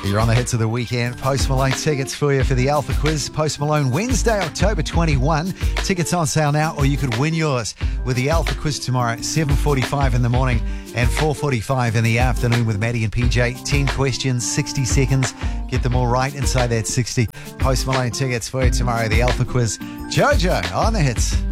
You're on the hits of the weekend. Post Malone tickets for you for the Alpha Quiz. Post Malone Wednesday, October 21. Tickets on sale now, or you could win yours with the Alpha Quiz tomorrow at 7:45 in the morning and 4:45 in the afternoon with Maddie and PJ. 10 questions, 60 seconds. Get them all right inside that 60. Post Malone tickets for you tomorrow. The Alpha Quiz. Jojo on the hits.